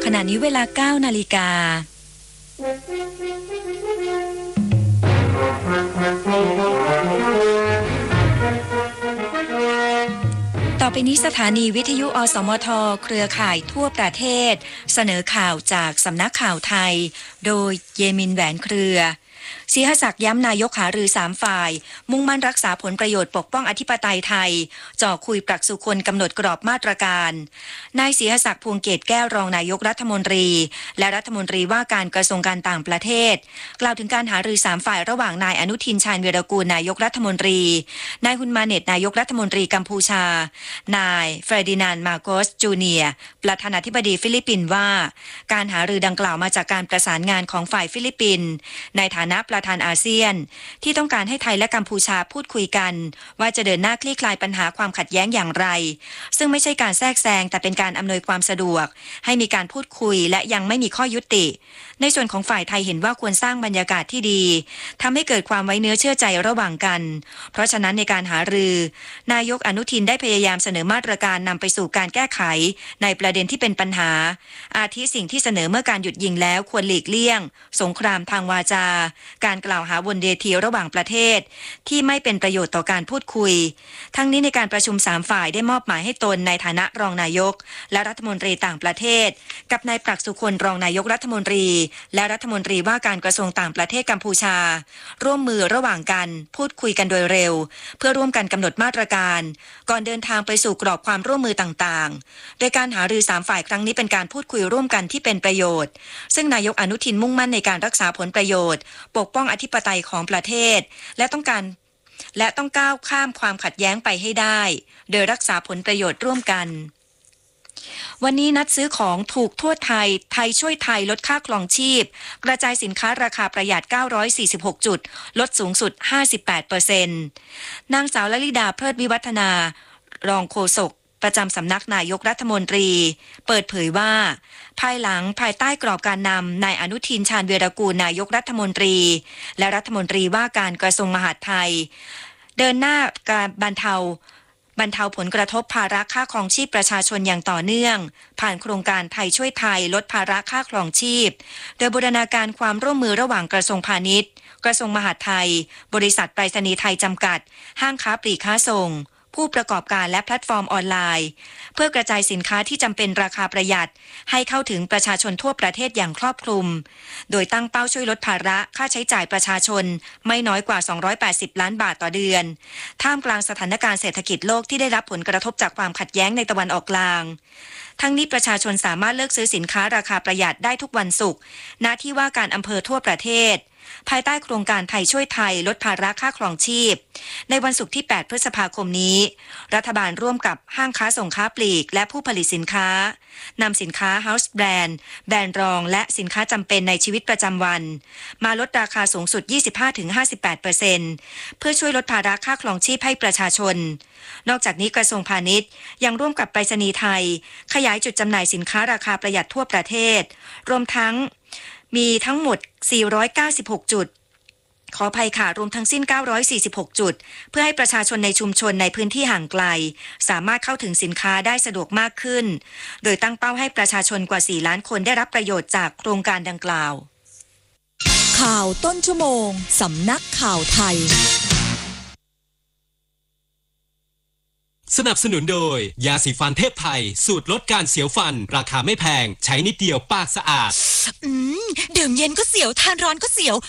ณะนี้เวลา 9 นาฬิกาต่อไปนี้สถานีวิทยุอสมทเครือข่ายทั่วประเทศเสนอข่าวจากสำนักข่าวไทยโดยเยมินแหวนเครือศรีหศักดิ์ย้ำนายกหารือ3ฝ่ายมุ่งมั่นรักษาผลประโยชน์ปกป้องอธิปไตยไทยจ่อคุยปรักสุคนกำหนดกรอบมาตรการนายศรีหศักดิ์พวงเกตแก้วรองนายกรัฐมนตรีและรัฐมนตรีว่าการกระทรวงการต่างประเทศกล่าวถึงการหารือ3ฝ่ายระหว่างนายอนุทินชาญวีรกูลนายกรัฐมนตรีนายฮุนมาเน็ตนายกรัฐมนตรีกัมพูชานายเฟรดินานด์มาโกสจูเนียร์ประธานาธิบดีฟิลิปปินส์ว่าการหารือดังกล่าวมาจากการประสานงานของฝ่ายฟิลิปปินส์ในฐานะประธานอาเซียนที่ต้องการให้ไทยและกัมพูชาพูดคุยกันว่าจะเดินหน้าคลี่คลายปัญหาความขัดแย้งอย่างไรซึ่งไม่ใช่การแทรกแซงแต่เป็นการอำนวยความสะดวกให้มีการพูดคุยและยังไม่มีข้อยุติในส่วนของฝ่ายไทยเห็นว่าควรสร้างบรรยากาศที่ดีทำให้เกิดความไว้เนื้อเชื่อใจระหว่างกันเพราะฉะนั้นในการหารือนายกอนุทินได้พยายามเสนอมาตรการนำไปสู่การแก้ไขในประเด็นที่เป็นปัญหาอาทิสิ่งที่เสนอเมื่อการหยุดยิงแล้วควรหลีกเลี่ยงสงครามทางวาจาการกล่าวหาบนเวทีระหว่างประเทศที่ไม่เป็นประโยชน์ต่อการพูดคุยทั้งนี้ในการประชุม3ฝ่ายได้มอบหมายให้ตนในฐานะรองนายกและรัฐมนตรีต่างประเทศกับนายปรักสุคนรองนายกรัฐมนตรีและรัฐมนตรีว่าการกระทรวงต่างประเทศกัมพูชาร่วมมือระหว่างกันพูดคุยกันโดยเร็วเพื่อร่วมกันกำหนดมาตรการก่อนเดินทางไปสู่กรอบความร่วมมือต่างๆโดยการหารือ3ฝ่ายครั้งนี้เป็นการพูดคุยร่วมกันที่เป็นประโยชน์ซึ่งนายกอนุทินมุ่งมั่นในการรักษาผลประโยชน์ปกป้องอธิปไตยของประเทศและต้องก้าวข้ามความขัดแย้งไปให้ได้โดยรักษาผลประโยชน์ร่วมกันวันนี้นัดซื้อของถูกทั่วไทยไทยช่วยไทยลดค่าครองชีพกระจายสินค้าราคาประหยัด946จุดลดสูงสุด 58% นางสาวลลิดาเพลิดวิวัฒนารองโฆษกประจำสำนักนายกรัฐมนตรีเปิดเผยว่าภายหลังภายใต้กรอบการนำนายอนุทินชาญวีรกูลนายกรัฐมนตรีและรัฐมนตรีว่าการกระทรวงมหาดไทยเดินหน้าการบรรเทาผลกระทบภาระค่าครองชีพประชาชนอย่างต่อเนื่องผ่านโครงการไทยช่วยไทยลดภาระค่าครองชีพโดยบูรณาการความร่วมมือระหว่างกระทรวงพาณิชย์กระทรวงมหาดไทยบริษัทไปรษณีย์ไทยจำกัดห้างค้าปลีกค้าส่งผู้ประกอบการและแพลตฟอร์มออนไลน์เพื่อกระจายสินค้าที่จำเป็นราคาประหยัดให้เข้าถึงประชาชนทั่วประเทศอย่างครอบคลุมโดยตั้งเป้าช่วยลดภาระค่าใช้จ่ายประชาชนไม่น้อยกว่า280ล้านบาทต่อเดือนท่ามกลางสถานการณ์เศรษฐกิจโลกที่ได้รับผลกระทบจากความขัดแย้งในตะวันออกกลางทั้งนี้ประชาชนสามารถเลือกซื้อสินค้าราคาประหยัดได้ทุกวันศุกร์ณที่ว่าการอำเภอทั่วประเทศภายใต้โครงการไทยช่วยไทยลดภาระค่าครองชีพในวันศุกร์ที่8พฤษภาคมนี้รัฐบาลร่วมกับห้างค้าส่งค้าปลีกและผู้ผลิตสินค้านำสินค้า House Brand แบรนด์รองและสินค้าจำเป็นในชีวิตประจำวันมาลดราคาสูงสุด 25-58% เพื่อช่วยลดภาระค่าครองชีพให้ประชาชนนอกจากนี้กระทรวงพาณิชย์ยังร่วมกับไปรษณีย์ไทยขยายจุดจำหน่ายสินค้าราคาประหยัดทั่วประเทศรวมทั้งมีทั้งหมด496จุดขออภัยค่ะรวมทั้งสิ้น946จุดเพื่อให้ประชาชนในชุมชนในพื้นที่ห่างไกลสามารถเข้าถึงสินค้าได้สะดวกมากขึ้นโดยตั้งเป้าให้ประชาชนกว่า4ล้านคนได้รับประโยชน์จากโครงการดังกล่าวข่าวต้นชั่วโมงสำนักข่าวไทยสนับสนุนโดยยาสีฟันเทพไทยสูตรลดการเสียวฟันราคาไม่แพงใช้นิดเดียวปากสะอาดดื่มเย็นก็เสียวทานร้อนก็เสียว